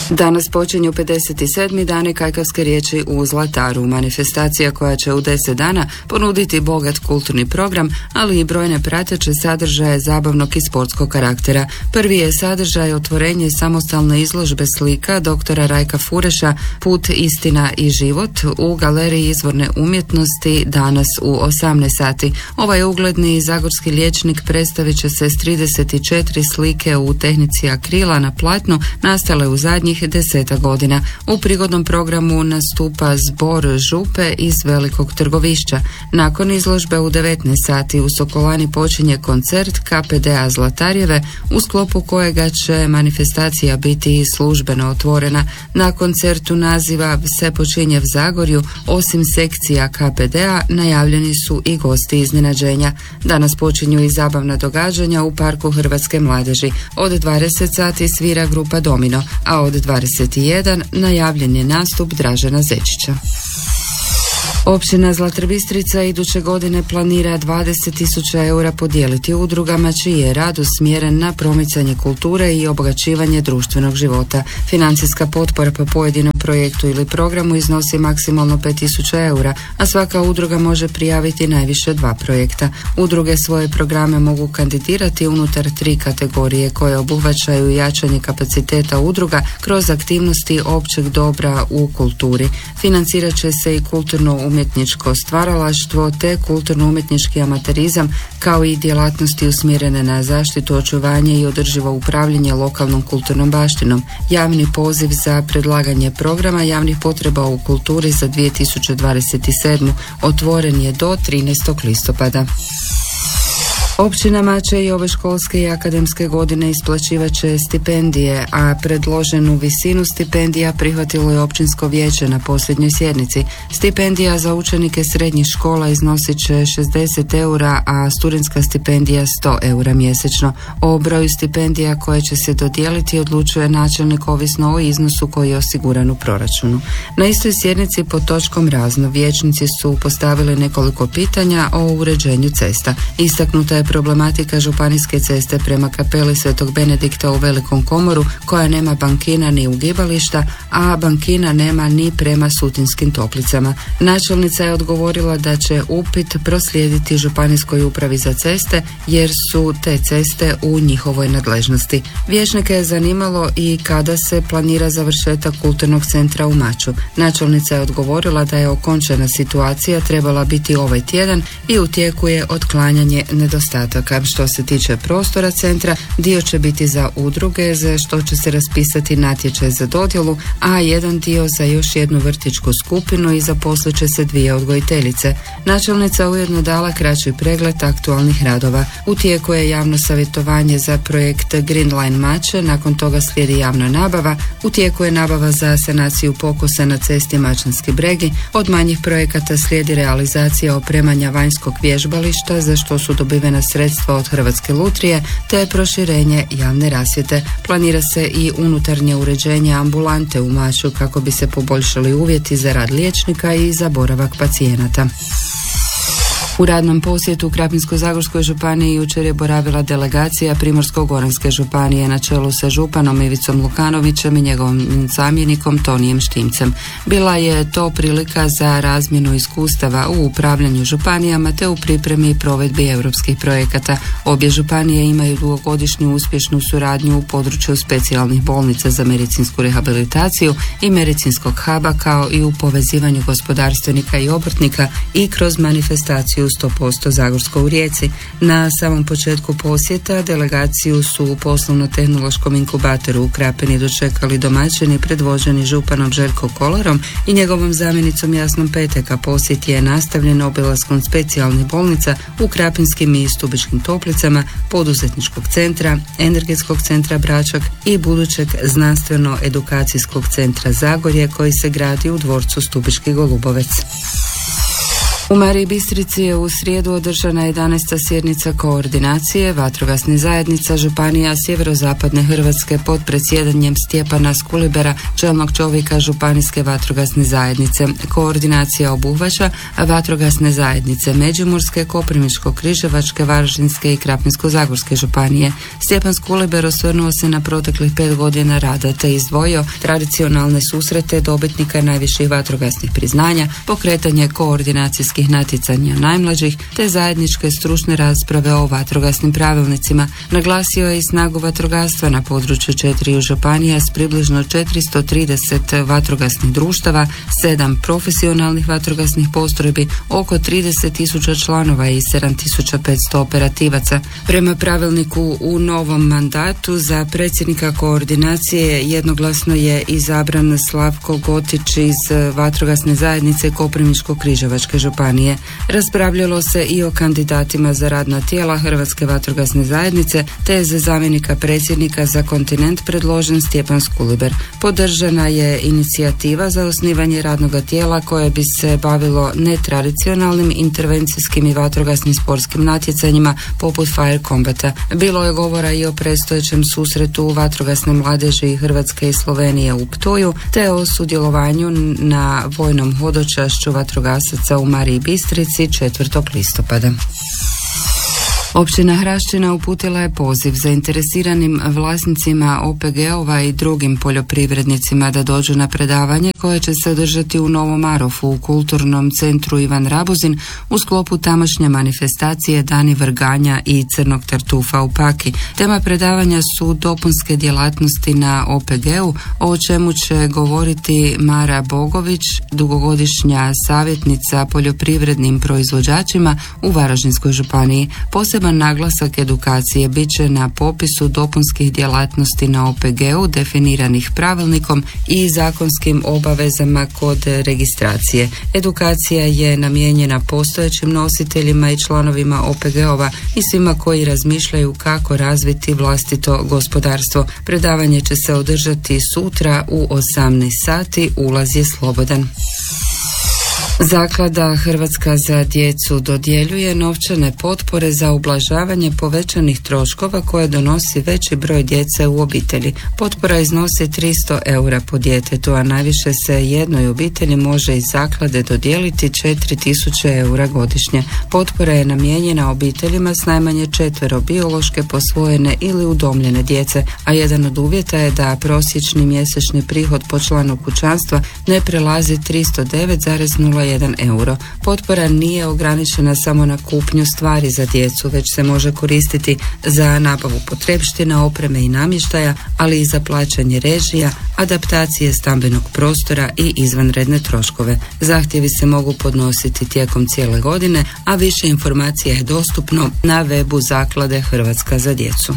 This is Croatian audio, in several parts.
Danas počinju 57. dani kajkavske riječi u Zlataru, manifestacija koja će u 10 dana ponuditi bogat kulturni program, ali i brojne prateće sadržaje zabavnog i sportskog karaktera. Prvi je sadržaj otvorenje samostalne izložbe slika doktora Rajka Fureša Put, istina i život u Galeriji izvorne umjetnosti danas u 18 sati. Ovaj ugledni zagorski liječnik predstavit će se s 34 slike u tehnici akrila na platnu nastale u zadnjih 10 godina. U prigodnom programu nastupa zbor župe iz Velikog Trgovišća. Nakon izložbe u 19 sati u Sokolani počinje koncert KPDA Zlatarjeve, u sklopu kojega će manifestacija biti službeno otvorena. Na koncertu naziva Se počinje v Zagorju, osim sekcija KPDA, najavljeni su i gosti iznenađenja. Danas počinju i zabavna događanja u Parku Hrvatske mladeži. Od 20 sati svira grupa Domino, a od 21 najavljen je nastup Dražena Zečića. Općina Zlatar Bistrica iduće godine planira 20.000 eura podijeliti udrugama čiji je rad usmjeren na promicanje kulture i obogaćivanje društvenog života. Financijska potpora po pojedinom projektu ili programu iznosi maksimalno 5.000 eura, a svaka udruga može prijaviti najviše 2 projekta. Udruge svoje programe mogu kandidirati unutar 3 kategorije koje obuhvaćaju jačanje kapaciteta udruga kroz aktivnosti općeg dobra u kulturi. Financirat će se i kulturno-umjetničko stvaralaštvo te kulturno-umjetnički amaterizam, kao i djelatnosti usmjerene na zaštitu, očuvanje i održivo upravljanje lokalnom kulturnom baštinom. Javni poziv za predlaganje programa javnih potreba u kulturi za 2027. otvoren je do 13. listopada. Općinama će i ove školske i akademske godine isplaćivat će stipendije, a predloženu visinu stipendija prihvatilo je općinsko vijeće na posljednjoj sjednici. Stipendija za učenike srednjih škola iznosit će 60 eura, a studentska stipendija 100 eura mjesečno. O broju stipendija koje će se dodijeliti odlučuje načelnik ovisno o iznosu koji je osiguran u proračunu. Na istoj sjednici pod točkom razno vijećnici su postavili nekoliko pitanja o uređenju cesta. Istaknuta je problematika županijske ceste prema kapeli Svetog Benedikta u Velikom Komoru, koja nema bankina ni ugibališta, a bankina nema ni prema Sutinskim Toplicama. Načelnica je odgovorila da će upit proslijediti Županijskoj upravi za ceste, jer su te ceste u njihovoj nadležnosti. Vijećnike je zanimalo i kada se planira završetak kulturnog centra u Maču. Načelnica je odgovorila da je okončana situacija trebala biti ovaj tjedan i u tijeku je otklanjanje nedostataka. Što se tiče prostora centra, dio će biti za udruge, za što će se raspisati natječaj za dodjelu, a jedan dio za još jednu vrtićku skupinu i zaposlit će se 2 odgojiteljice. Načelnica ujedno dala kraći pregled aktualnih radova. U tijeku je javno savjetovanje za projekt Green Line Mače, nakon toga slijedi javna nabava. U tijeku je nabava za sanaciju pokosa na cesti Mačanski Bregi. Od manjih projekata slijedi realizacija opremanja vanjskog vježbališta, za što su dobivena sredstva od Hrvatske lutrije, te proširenje javne rasvjete. Planira se i unutarnje uređenje ambulante u Maču kako bi se poboljšali uvjeti za rad liječnika i za boravak pacijenata. U radnom posjetu u Krapinsko-zagorskoj županiji jučer je boravila delegacija Primorsko-goranske županije na čelu sa županom Ivicom Lukanovićem i njegovim zamjenikom Tonijem Štimcem. Bila je to prilika za razmjenu iskustava u upravljanju županijama te u pripremi i provedbi europskih projekata. Obje županije imaju dugogodišnju uspješnu suradnju u području specijalnih bolnica za medicinsku rehabilitaciju i medicinskog huba, kao i u povezivanju gospodarstvenika i obrtnika i kroz manifestaciju 100% Zagorsko u Rijeci. Na samom početku posjeta delegaciju su u poslovno-tehnološkom inkubatoru u Krapini dočekali domaćini predvođeni županom Željko Kolarom i njegovom zamjenicom Jasnom Peteka. Posjet je nastavljen obilaskom specijalnih bolnica u Krapinskim i Stubičkim Toplicama, poduzetničkog centra, energetskog centra Bračak i budućeg znanstveno-edukacijskog centra Zagorje koji se gradi u dvorcu Stubički Golubovec. U Mariji Bistrici je u srijedu održana 11. sjednica koordinacije vatrogasnih zajednica županija sjeverozapadne Hrvatske pod predsjedanjem Stjepana Skulibera, čelnog čovjeka županijske vatrogasne zajednice. Koordinacija obuhvaća vatrogasne zajednice Međimurske, Koprivničko-križevačke, Varaždinske i Krapinsko-zagorske županije. Stjepan Skuliber osvrnuo se na proteklih 5 godina rada te izdvojio tradicionalne susrete dobitnika najviših vatrogasnih priznanja, pokretanje koordinacijskih natjecanja najmlađih te zajedničke stručne rasprave o vatrogasnim pravilnicima. Naglasio je i snagu vatrogastva na području 4 županija s približno 430 vatrogasnih društava, 7 profesionalnih vatrogasnih postrojbi, oko 30.000 članova i 7.500 operativaca. Prema pravilniku u novom mandatu za predsjednika koordinacije jednoglasno je izabran Slavko Gotić iz vatrogasne zajednice Koprivničko-križevačke županije. Raspravljalo se i o kandidatima za radna tijela Hrvatske vatrogasne zajednice, te je za zamjenika predsjednika za kontinent predložen Stjepan Skuliber. Podržana je inicijativa za osnivanje radnog tijela koje bi se bavilo netradicionalnim intervencijskim i vatrogasnim sportskim natjecanjima poput Fire Combata. Bilo je govora i o predstojećem susretu vatrogasne mladeži Hrvatske i Slovenije u Ptuju, te o sudjelovanju na vojnom hodočašću vatrogasaca u Mariji Bistrici 4. listopada. Općina Hraščina uputila je poziv zainteresiranim vlasnicima OPG-ova i drugim poljoprivrednicima da dođu na predavanje koje će se održati u Novom Marofu u kulturnom centru Ivan Rabuzin u sklopu tamošnje manifestacije Dani vrganja i crnog tartufa u Paki. Tema predavanja su dopunske djelatnosti na OPG-u, o čemu će govoriti Mara Bogović, dugogodišnja savjetnica poljoprivrednim proizvođačima u Varaždinskoj županiji. Poseban naglasak edukacije bit će na popisu dopunskih djelatnosti na OPG-u definiranih pravilnikom i zakonskim obavezama kod registracije. Edukacija je namijenjena postojećim nositeljima i članovima OPG-ova i svima koji razmišljaju kako razviti vlastito gospodarstvo. Predavanje će se održati sutra u 18 sati, ulaz je slobodan. Zaklada Hrvatska za djecu dodjeljuje novčane potpore za ublažavanje povećanih troškova koje donosi veći broj djece u obitelji. Potpora iznosi 300 eura po djetetu, a najviše se jednoj obitelji može iz zaklade dodijeliti 4000 eura godišnje. Potpora je namijenjena obiteljima s najmanje 4 biološke, posvojene ili udomljene djece, a jedan od uvjeta je da prosječni mjesečni prihod po članu kućanstva ne prelazi 309,01 euro. Potpora nije ograničena samo na kupnju stvari za djecu, već se može koristiti za nabavu potrepština, opreme i namještaja, ali i za plaćanje režija, adaptacije stambenog prostora i izvanredne troškove. Zahtjevi se mogu podnositi tijekom cijele godine, a više informacija je dostupno na webu Zaklade Hrvatska za djecu.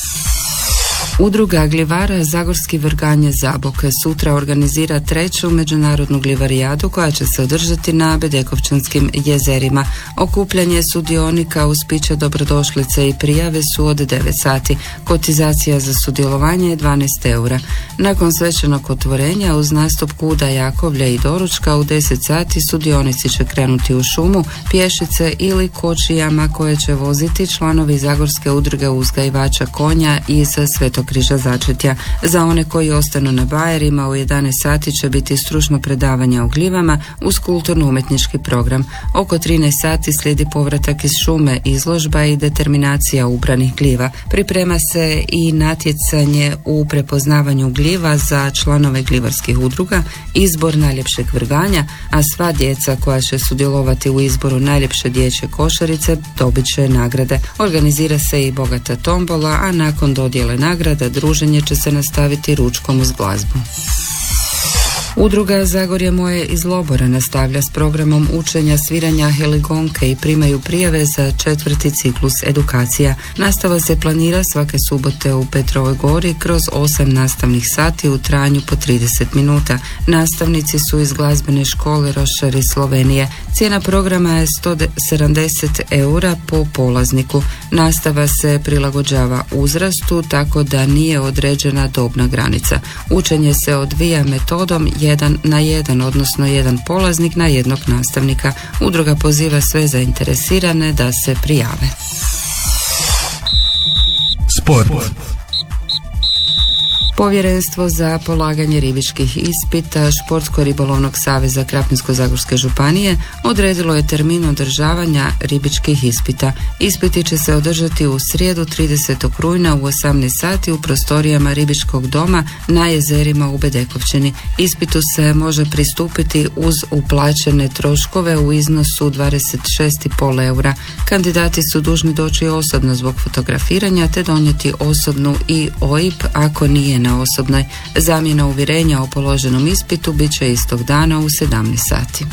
Udruga glivara Zagorski vrganje Zabok sutra organizira 3. međunarodnu glivarijadu koja će se održati na Bedekovčanskim jezerima. Okupljanje sudionika uz piće dobrodošlice i prijave su od 9 sati. Kotizacija za sudjelovanje je 12 eura. Nakon svečanog otvorenja uz nastup kuda, jakovlja i doručka u 10 sati sudionici će krenuti u šumu, pješice ili kočijama koje će voziti članovi Zagorske udruge uzgajivača konja iz Svetog križa začetja. Za one koji ostanu na bajerima u 11 sati će biti stručno predavanje o gljivama uz kulturno-umjetnički program. Oko 13 sati slijedi povratak iz šume, izložba i determinacija ubranih gljiva. Priprema se i natjecanje u prepoznavanju gljiva za članove glivarskih udruga, izbor najljepšeg vrganja, a sva djeca koja će sudjelovati u izboru najljepše dječje košarice dobit će nagrade. Organizira se i bogata tombola, a nakon dodjele nagrada druženje će se nastaviti ručkom uz glazbu. Udruga Zagorje moje iz Lobora nastavlja s programom učenja sviranja heligonke i primaju prijave za 4. ciklus edukacija. Nastava se planira svake subote u Petrovoj Gori kroz 8 nastavnih sati u trajanju po 30 minuta. Nastavnici su iz glazbene škole Rošari Slovenije. Cijena programa je 170 eura po polazniku. Nastava se prilagođava uzrastu tako da nije određena dobna granica. Učenje se odvija metodom 1:1, odnosno jedan polaznik na jednog nastavnika. Udruga poziva sve zainteresirane da se prijave. Sport. Povjerenstvo za polaganje ribičkih ispita Športsko-ribolovnog saveza Krapinsko-zagorske županije odredilo je termin održavanja ribičkih ispita. Ispiti će se održati u srijedu 30. rujna u 18 sati u prostorijama ribičkog doma na jezerima u Bedekovčini. Ispitu se može pristupiti uz uplaćene troškove u iznosu 26,5 eura. Kandidati su dužni doći osobno zbog fotografiranja te donijeti osobnu i OIB ako nije na osobnoj. Zamjena uvjerenja o položenom ispitu bit će istog dana u 17 sati.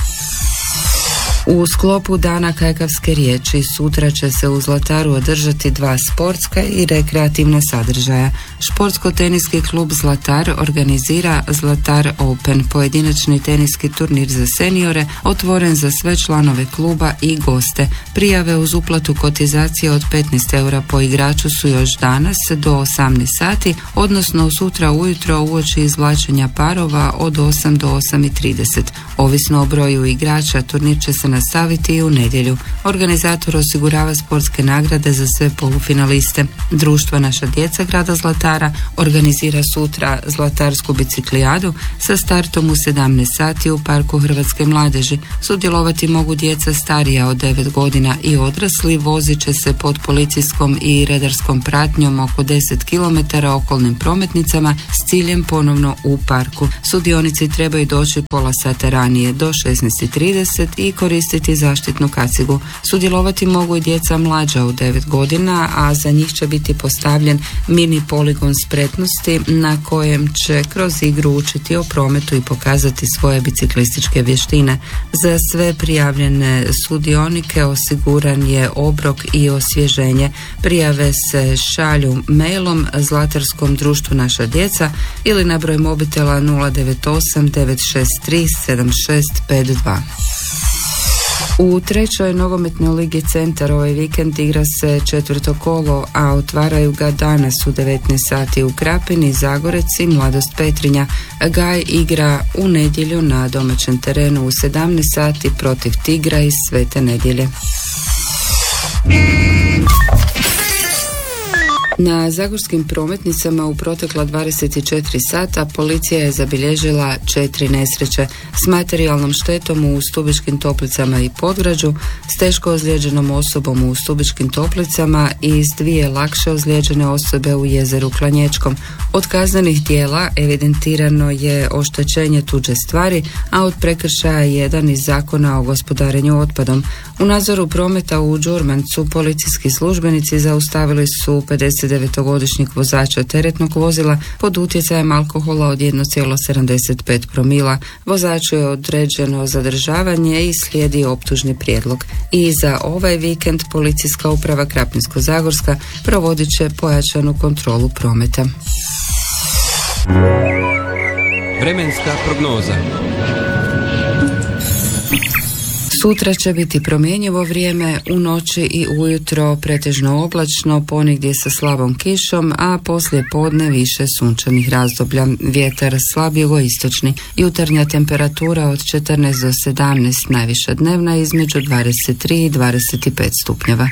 U sklopu Dana kajkavske riječi sutra će se u Zlataru održati 2 sportska i rekreativna sadržaja. Športsko-teniski klub Zlatar organizira Zlatar Open, pojedinačni teniski turnir za seniore, otvoren za sve članove kluba i goste. Prijave uz uplatu kotizacije od 15 eura po igraču su još danas do 18 sati, odnosno sutra ujutro uoči izvlačenja parova od 8 do 8:30. Ovisno o broju igrača, turnir će se nastaviti i u nedjelju. Organizator osigurava sportske nagrade za sve polufinaliste. Društvo Naša djeca grada Zlatara organizira sutra Zlatarsku biciklijadu sa startom u 17 sati u Parku Hrvatske mladeži. Sudjelovati mogu djeca starija od 9 godina i odrasli. Vozit će se pod policijskom i redarskom pratnjom oko 10 km okolnim prometnicama s ciljem ponovno u parku. Sudionici trebaju doći pola sata ranije do 16:30 i koristiti zaštitnu kacigu. Sudjelovati mogu i djeca mlađa od 9 godina, a za njih će biti postavljen mini poligon spretnosti na kojem će kroz igru učiti o prometu i pokazati svoje biciklističke vještine. Za sve prijavljene sudionike osiguran je obrok i osvježenje. Prijave se šalju mailom Zlatarskom društvu Naša djeca ili na broj mobitela 098 963 7652. U trećoj nogometnoj ligi Centar ovaj vikend igra se četvrto kolo, a otvaraju ga danas u 19 sati u Krapini, Zagorec i Mladost Petrinja. Gaj igra u nedjelju na domaćem terenu u 17 sati protiv Tigra iz Svete Nedjelje. Na zagorskim prometnicama u protekla 24 sata policija je zabilježila 4 nesreće s materijalnom štetom u Stubičkim Toplicama i Podgrađu, s teško ozlijeđenom osobom u Stubičkim Toplicama i s 2 lakše ozlijeđene osobe u Jezeru Klanječkom. Od kaznenih djela evidentirano je oštećenje tuđe stvari, a od prekršaja 1 iz Zakona o gospodarenju otpadom. U nadzoru prometa u Đurmancu policijski službenici zaustavili su 59-godišnjeg vozača teretnog vozila pod utjecajem alkohola od 1,75 promila. Vozaču je određeno zadržavanje i slijedi optužni prijedlog. I za ovaj vikend policijska uprava Krapinsko-zagorska provodit će pojačanu kontrolu prometa. Vremenska prognoza. Sutra će biti promjenjivo vrijeme, u noći i ujutro pretežno oblačno, ponegdje sa slabom kišom, a poslije podne više sunčanih razdoblja. Vjetar slab jugoistočni. Jutarnja temperatura od 14 do 17, najviša dnevna između 23 i 25 stupnjeva.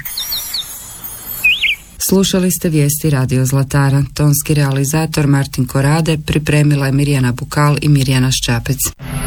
Slušali ste vijesti Radio Zlatara. Tonski realizator Martin Korade, pripremila je Mirjana Bukal i Mirjana Ščapec.